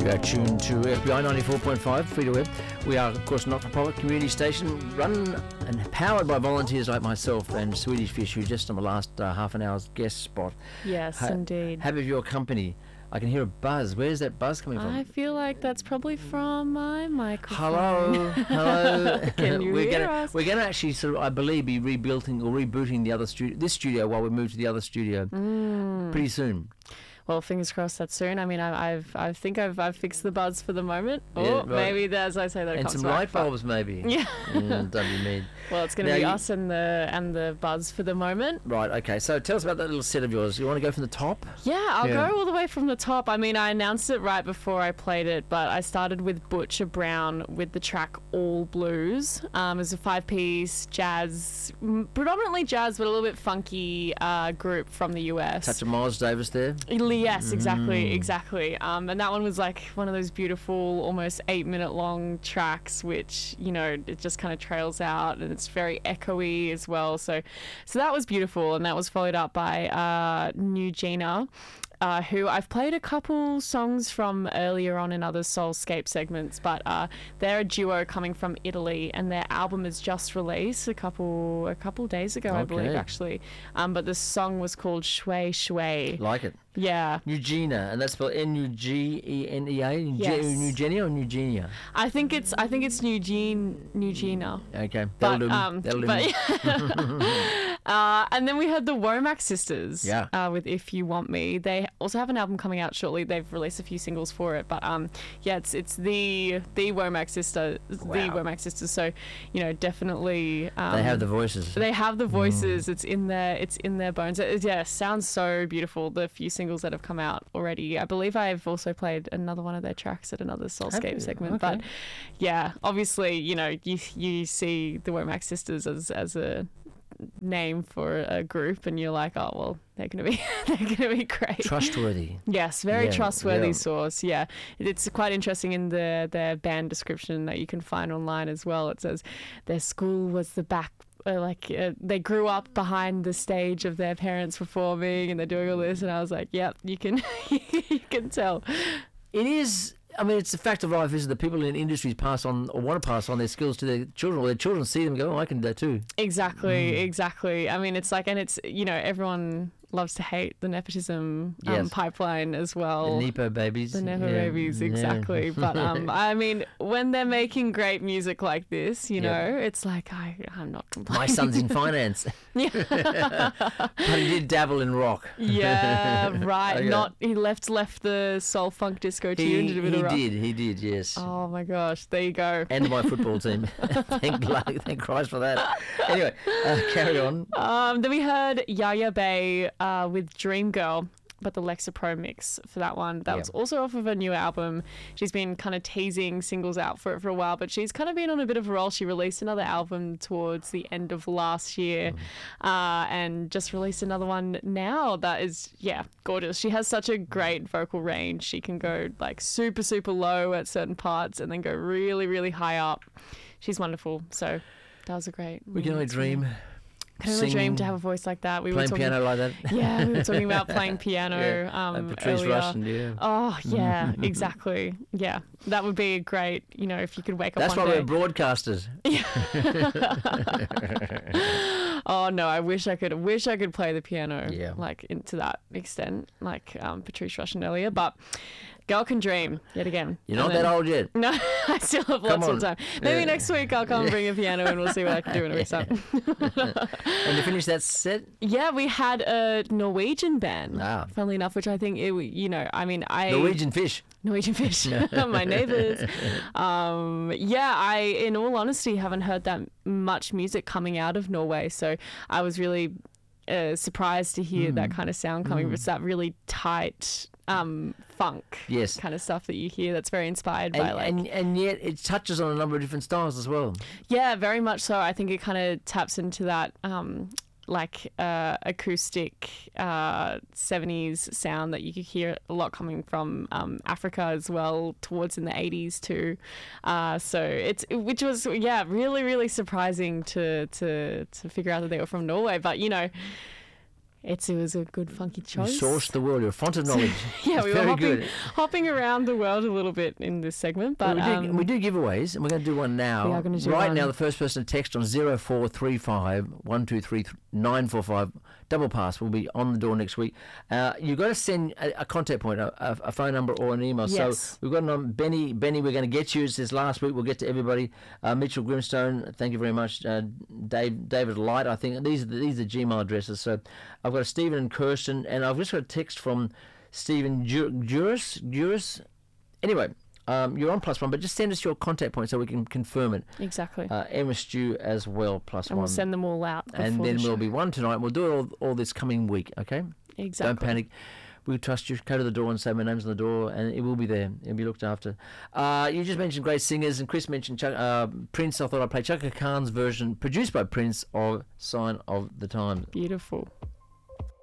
You are tuned to FBI 94.5, free to web. We are, of course, not-for-profit community station run and powered by volunteers like myself and Swedish Fish, who just on the last half an hour's guest spot. Yes, indeed. Have of your company. I can hear a buzz. Where's that buzz coming from? I feel like that's probably from my microphone. Hello. Can you hear us? We're going to actually, sort of, I believe, be rebuilding or rebooting the other this studio while we move to the other studio pretty soon. Well, fingers crossed that soon. I mean, I think I've fixed the buzz for the moment. Yeah, Oh, right. maybe as I say that it And comes some back, light but- bulbs, maybe. Yeah. Don't be mean. Well, it's going to Now be you- us and the buzz for the moment. Right, okay. So tell us about that little set of yours. You want to go from the top? Yeah, I'll Yeah. go all the way from the top. I mean, I announced it right before I played it, but I started with Butcher Brown with the track All Blues. It's a 5-piece jazz, predominantly jazz, but a little bit funky group from the US. Touch of Miles Davis there. Yes, exactly. And that one was like one of those beautiful, almost 8-minute long tracks, which, you know, it just kind of trails out and it's very echoey as well. So that was beautiful, and that was followed up by New Gina. Who I've played a couple songs from earlier on in other Soulscape segments, but they're a duo coming from Italy, and their album is just released a couple days ago, I believe, actually. But the song was called Shui Shui. Like it. Yeah. Eugenia, and that's spelled Nugenea. Yes. Eugenia or Eugenia? I think it's Eugenia. Okay, But, that'll do. Me. And then we had the Womack Sisters with If You Want Me. They also have an album coming out shortly. They've released a few singles for it, but it's the Womack Sisters, So, you know, definitely They have the voices. They have the voices. It's in their bones. It sounds so beautiful. The few singles that have come out already. I believe I've also played another one of their tracks at another Soulscape segment. Okay. But yeah, obviously, you know, you see the Womack Sisters as a name for a group, and you're like, oh well, they're gonna be great. Trustworthy. Yes, very trustworthy yeah. source. Yeah, it's quite interesting in their band description that you can find online as well. It says their school was the back. They grew up behind the stage of their parents performing, and they're doing all this, and I was like, yep, you can you can tell. It is. I mean, it's a fact of life, isn't it? People in industries pass on or want to pass on their skills to their children, or their children see them and go, oh, I can do that too. Exactly. I mean, it's like, and it's, you know, everyone loves to hate the nepotism pipeline as well. The Nepo babies. The Nepo babies, exactly. Yeah. But I mean, when they're making great music like this, you know, it's like I'm not complaining. My son's in finance. Yeah. But he did dabble in rock. Yeah, right. Okay. He left the soul funk disco tune to do a bit of rock. He did, yes. Oh my gosh, there you go. And my football team. Thank Christ for that. Anyway, carry on. Then we heard Yaya Bay with Dream Girl, but the Lexapro mix for that one. That was also off of a new album. She's been kind of teasing singles out for it for a while, but she's kind of been on a bit of a roll. She released another album towards the end of last year and just released another one now that is, gorgeous. She has such a great vocal range. She can go like super, super low at certain parts and then go really, really high up. She's wonderful. So that was a great... We can only dream. Can only dream to have a voice like that. We playing were talking, piano like that. Yeah, we were talking about playing piano Patrice earlier. Rushen, Oh, yeah, exactly. Yeah, that would be great, you know, if you could wake up That's one why day. we're broadcasters. Oh, no, I wish I could play the piano, Yeah. like, to that extent, like Patrice Rushen earlier, but... Girl can dream, yet again. You're not that old yet. No, I still have lots of time. Maybe next week I'll come bring a piano and we'll see what I can do in a mix up. And to finish that set? Yeah, we had a Norwegian band, funnily enough, which I think, Norwegian Fish. Norwegian Fish, my neighbours. I, in all honesty, haven't heard that much music coming out of Norway, so I was really surprised to hear that kind of sound coming. It's that really tight... funk kind of stuff that you hear that's very inspired by and yet it touches on a number of different styles as well. Yeah, very much so. I think it kind of taps into that acoustic 70s sound that you could hear a lot coming from Africa as well, towards in the 80s too. Which was really, really surprising to figure out that they were from Norway. But, you know, It was a good funky You choice. sourced the world. You're a font of knowledge. Yeah, It's we were very good. hopping around the world a little bit in this segment, but we do giveaways, and we're going to do one now. We are going to do right one. now. The first person to text on 0435 123 945 double pass will be on the door next week. You've got to send a contact point, a phone number or an email. Yes. So we've got on Benny. We're going to get you. It says last week. We'll get to everybody. Mitchell Grimstone, thank you very much. David Light, I think these are the Gmail addresses. So I've got Stephen and Kirsten, and I've just got a text from Stephen Juris. Anyway, you're on +1, but just send us your contact point so we can confirm it. exactly. Emma Stew as well, +1. And we'll send them all out. And before then the we'll show. be one tonight. We'll do it all this coming week, okay? Exactly. Don't panic. We'll trust you. Go to the door and say my name's on the door, and it will be there. It'll be looked after. You just mentioned great singers, and Chris mentioned Prince. I thought I'd play Chaka Khan's version, produced by Prince, of Sign of the Times. Beautiful.